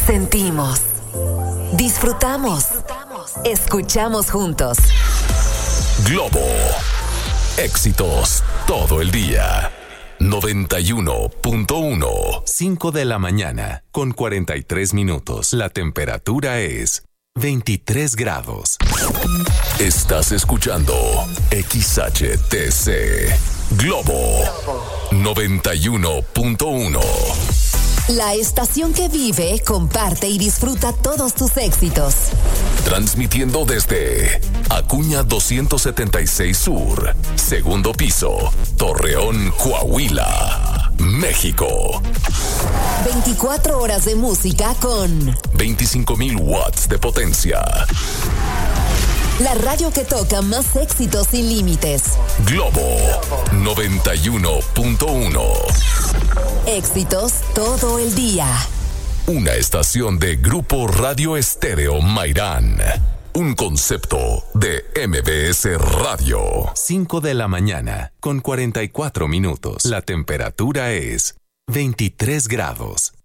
Sentimos, disfrutamos, escuchamos juntos. Globo. Éxitos todo el día. 91.1. 5 de la mañana, con 43 minutos. La temperatura es 23 grados. Estás escuchando XHTC. Globo. 91.1. La estación que vive, comparte y disfruta todos tus éxitos. Transmitiendo desde Acuña 276 Sur, segundo piso, Torreón, Coahuila, México. 24 horas de música con 25,000 watts de potencia. La radio que toca más éxitos sin límites. Globo 91.1. Éxitos todo el día. Una estación de Grupo Radio Estéreo Mairán. Un concepto de MBS Radio. 5 de la mañana, con 44 minutos. La temperatura es 23 grados.